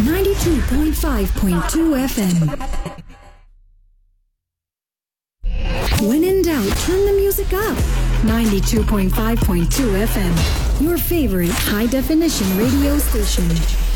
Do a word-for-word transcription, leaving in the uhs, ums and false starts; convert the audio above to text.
ninety-two point five point two F M. When in doubt, turn the music up. ninety-two point five point two F M, your favorite high-definition radio station.